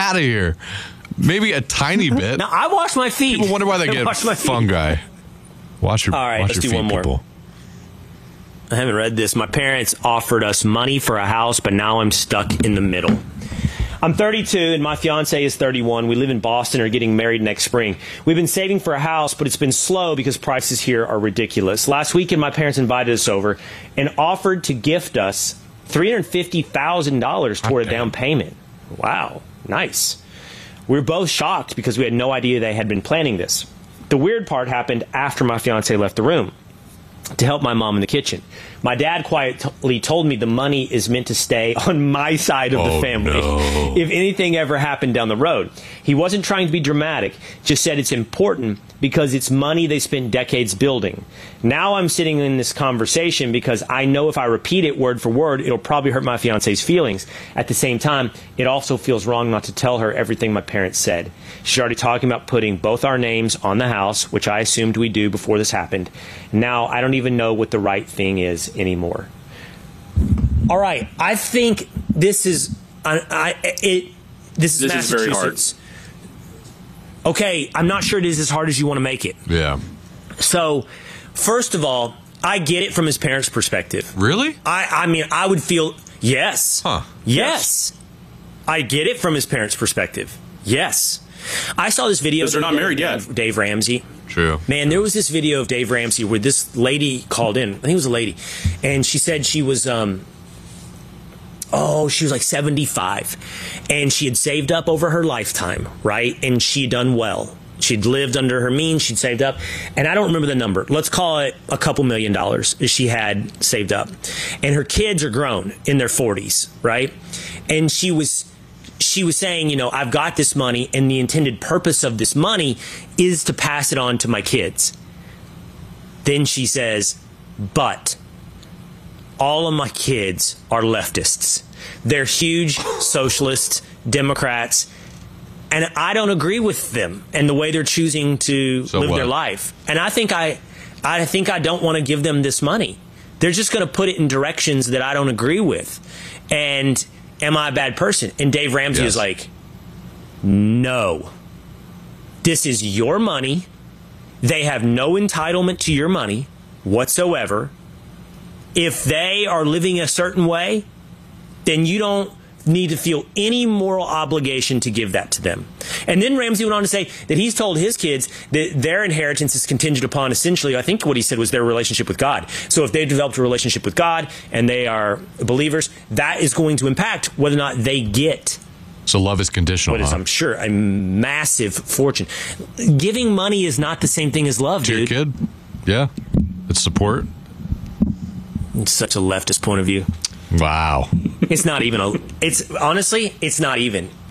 out of here. Maybe a tiny bit. Now, I wash my feet. People wonder why they get fungi. Wash your, All right, wash let's your do feet, one more. people. I haven't read this. My parents offered us money for a house, but now I'm stuck in the middle. I'm 32 and my fiance is 31. We live in Boston and are getting married next spring. We've been saving for a house, but it's been slow because prices here are ridiculous. Last weekend, my parents invited us over and offered to gift us $350,000 toward a down payment. Wow, nice. We were both shocked because we had no idea they had been planning this. The weird part happened after my fiance left the room to help my mom in the kitchen. My dad quietly told me the money is meant to stay on my side of the family if anything ever happened down the road. He wasn't trying to be dramatic, just said it's important because it's money they spent decades building. Now I'm sitting in this conversation because I know if I repeat it word for word, it'll probably hurt my fiance's feelings. At the same time, it also feels wrong not to tell her everything my parents said. She's already talking about putting both our names on the house, which I assumed we do before this happened. Now I don't even know what the right thing is anymore. All right, I think this is this is very hard. Okay, I'm not sure it is as hard as you want to make it. Yeah. So, first of all, I get it from his parents' perspective. Really? I mean, I would feel yes. Huh. Yes. I get it from his parents' perspective. Yes. I saw this video. Because they're not married yet. Dave Ramsey. True. Man, there was this video of Dave Ramsey where this lady called in. I think it was a lady. And she said she was, she was like 75. And she had saved up over her lifetime, right? And she had done well. She'd lived under her means. She'd saved up. And I don't remember the number. Let's call it a couple $1 million she had saved up. And her kids are grown in their 40s, right? And she was saying, you know, I've got this money, and the intended purpose of this money is to pass it on to my kids. Then she says, but all of my kids are leftists. They're huge socialists, Democrats, and I don't agree with them and the way they're choosing to live their life. And I think I don't want to give them this money. They're just going to put it in directions that I don't agree with. And am I a bad person? And Dave Ramsey is like, no. This is your money. They have no entitlement to your money whatsoever. If they are living a certain way, then you don't need to feel any moral obligation to give that to them. And then Ramsey went on to say that he's told his kids that their inheritance is contingent upon, essentially, I think what he said was their relationship with God. So if they've developed a relationship with God and they are believers, that is going to impact whether or not they get. So love is conditional. What is, I'm sure, a massive fortune. Giving money is not the same thing as love, to dude. your kid? Yeah. It's support. It's such a leftist point of view. Wow. It's not even it's honestly, it's not even.